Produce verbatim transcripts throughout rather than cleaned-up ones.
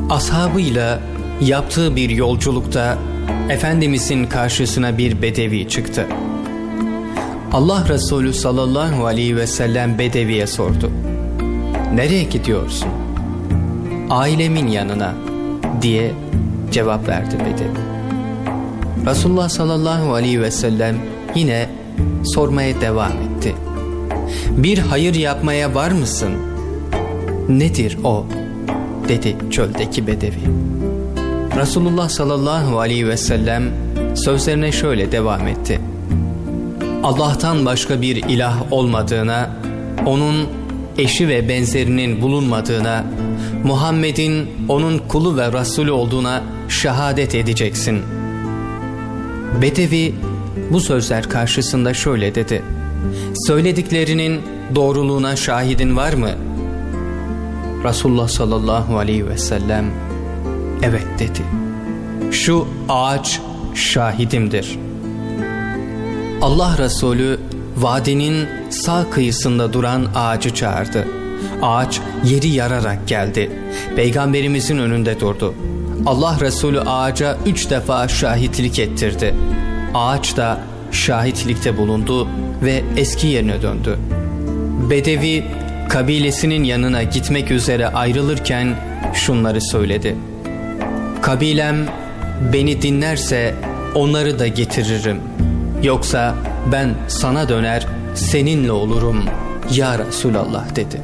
Ashabıyla yaptığı bir yolculukta Efendimizin karşısına bir bedevi çıktı. Allah Resulü sallallahu aleyhi ve sellem bedeviye sordu. "Nereye gidiyorsun?" "Ailemin yanına," diye cevap verdi bedevi. Resulullah sallallahu aleyhi ve sellem yine sormaya devam etti. "Bir hayır yapmaya var mısın?" "Nedir o?" dedi çöldeki bedevi. Resulullah sallallahu aleyhi ve sellem sözlerine şöyle devam etti. "Allah'tan başka bir ilah olmadığına, onun eşi ve benzerinin bulunmadığına, Muhammed'in onun kulu ve Resulü olduğuna şehadet edeceksin." Bedevi bu sözler karşısında şöyle dedi. "Söylediklerinin doğruluğuna şahidin var mı?" Resulullah sallallahu aleyhi ve sellem "Evet," dedi. "Şu ağaç şahidimdir." Allah Resulü vadinin sağ kıyısında duran ağacı çağırdı. Ağaç yeri yararak geldi. Peygamberimizin önünde durdu. Allah Resulü ağaca üç defa şahitlik ettirdi. Ağaç da şahitlikte bulundu ve eski yerine döndü. Bedevi kabilesinin yanına gitmek üzere ayrılırken şunları söyledi. "Kabilem beni dinlerse onları da getiririm. Yoksa ben sana döner seninle olurum ya Resulallah," dedi.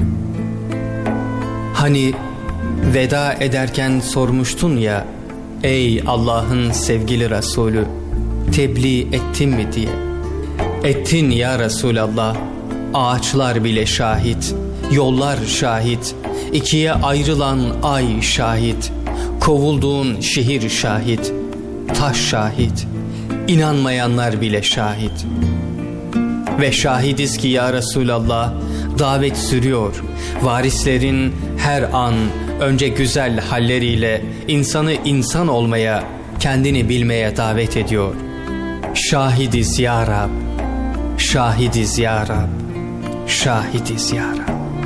Hani veda ederken sormuştun ya, "Ey Allah'ın sevgili Resulü, tebliğ ettin mi?" diye. "Ettin ya Resulallah, ağaçlar bile şahit, yollar şahit, ikiye ayrılan ay şahit, kovulduğun şehir şahit, taş şahit, inanmayanlar bile şahit. Ve şahidiz ki ya Resulallah, davet sürüyor, varislerin her an önce güzel halleriyle insanı insan olmaya, kendini bilmeye davet ediyor. Şahidiz ya Rab, şahidiz ya Rab, şahidiz ya Rab."